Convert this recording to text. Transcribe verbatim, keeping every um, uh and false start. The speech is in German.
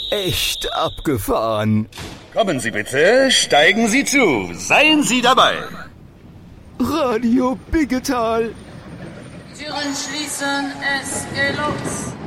echt abgefahren. Kommen Sie bitte, steigen Sie zu. Seien Sie dabei. Radio Biggetal. Türen schließen, es geht los.